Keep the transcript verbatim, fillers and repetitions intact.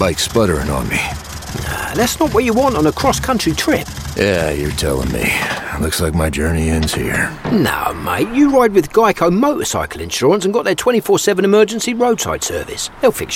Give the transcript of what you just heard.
bike sputtering on me. Nah, that's not what you want on a cross-country trip. Yeah, you're telling me. Looks like my journey ends here. No, mate, you ride with Geico motorcycle insurance and got their twenty-four seven emergency roadside service. They'll fix